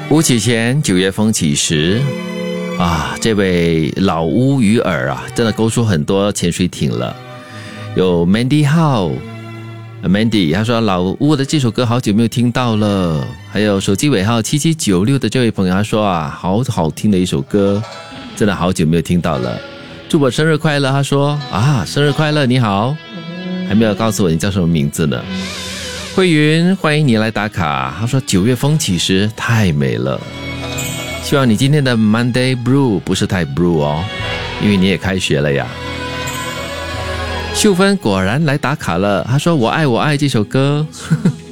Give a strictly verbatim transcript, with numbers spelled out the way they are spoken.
巫启贤九月风起时啊，这位老巫鱼饵啊，真的勾出很多潜水艇了。有 Mandy How Mandy 他说老巫的这首歌好久没有听到了。还有手机尾号七七九六的这位朋友他说啊，好好听的一首歌，真的好久没有听到了，祝我生日快乐。他说啊，生日快乐，你好，还没有告诉我你叫什么名字呢。慧云欢迎你来打卡，他说九月风起时太美了，希望你今天的 Monday Blue 不是太 Blue 哦，因为你也开学了呀。秀芬果然来打卡了，她说我爱我爱这首歌